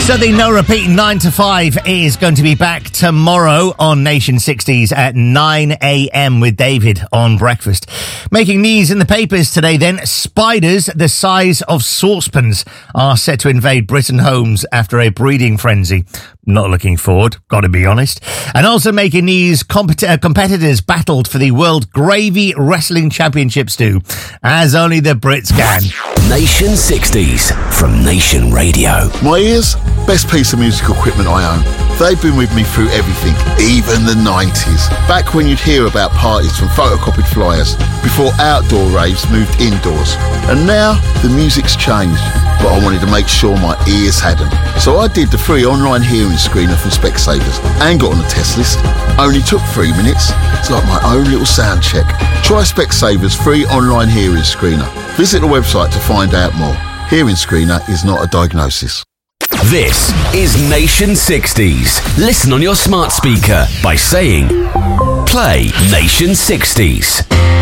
So the No Repeat 9 to 5 is going to be back tomorrow on Nation 60s at 9 a.m. with David on breakfast. Making news in the papers today then, spiders the size of saucepans are set to invade Britain homes after a breeding frenzy. Not looking forward, got to be honest. And also making news, competitors battled for the World Gravy Wrestling Championships too, as only the Brits can. Nation 60s from Nation Radio. My ears, best piece of musical equipment I own. They've been with me through everything, even the 90s. Back when you'd hear about parties from photocopied flyers, before outdoor raves moved indoors. And now, the music's changed, but I wanted to make sure my ears hadn't. So I did the free online hearing screener from Specsavers and got on the test list. Only took 3 minutes. It's like my own little sound check. Try Specsavers free online hearing screener. Visit the website to find out more. Hearing screener is not a diagnosis. This is Nation 60s. Listen on your smart speaker by saying, play Nation 60s.